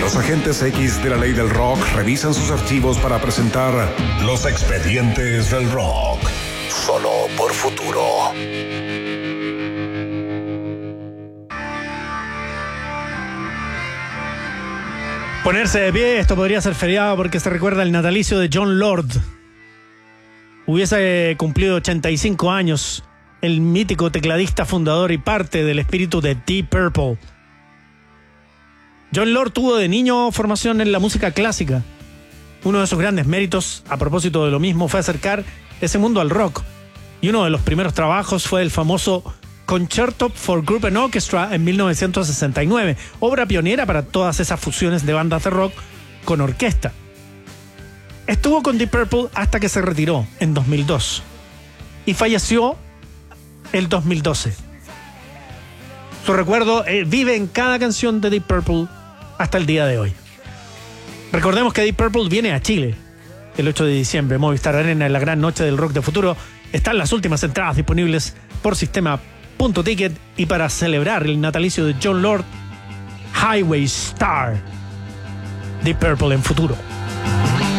Los agentes X de la ley del rock revisan sus archivos para presentar Los Expedientes del Rock. Solo por Futuro. Ponerse de pie, esto podría ser feriado porque se recuerda el natalicio de Jon Lord. Hubiese cumplido 85 años, el mítico tecladista fundador y parte del espíritu de Deep Purple. Jon Lord tuvo de niño formación en la música clásica. Uno de sus grandes méritos, a propósito de lo mismo, fue acercar ese mundo al rock. Y uno de los primeros trabajos fue el famoso Concerto for Group and Orchestra en 1969, obra pionera para todas esas fusiones de bandas de rock con orquesta. Estuvo con Deep Purple hasta que se retiró en 2002 y falleció el 2012. Su recuerdo vive en cada canción de Deep Purple hasta el día de hoy. Recordemos que Deep Purple viene a Chile el 8 de diciembre, Movistar Arena, en la gran noche del rock de futuro. Están las últimas entradas disponibles por sistema.ticket y para celebrar el natalicio de Jon Lord, Highway Star, Deep Purple en futuro.